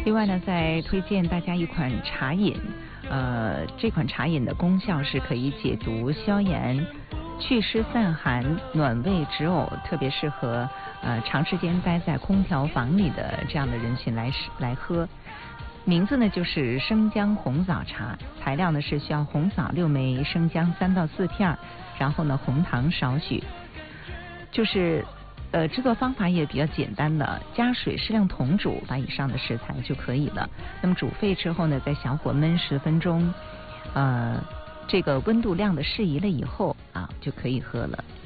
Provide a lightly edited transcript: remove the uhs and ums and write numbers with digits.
另外呢，再推荐大家一款茶饮，这款茶饮的功效是可以解毒消炎、祛湿散寒、暖胃止呕，特别适合长时间待在空调房里的这样的人群来喝。名字呢就是生姜红枣茶，材料呢是需要红枣6枚、生姜3到4片，然后呢红糖少许。就是制作方法也比较简单的，加水适量同煮，把以上的食材就可以了。那么煮沸之后呢，在小火焖10分钟，这个温度亮的适宜了以后啊，就可以喝了。